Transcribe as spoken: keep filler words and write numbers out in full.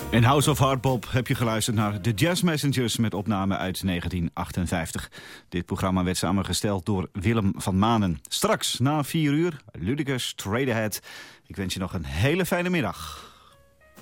In House of Hardbop heb je geluisterd naar The Jazz Messengers met opname uit negentien achtenvijftig. Dit programma werd samengesteld door Willem van Manen. Straks na vier uur, Ludicrous Straight Ahead. Ik wens je nog een hele fijne middag.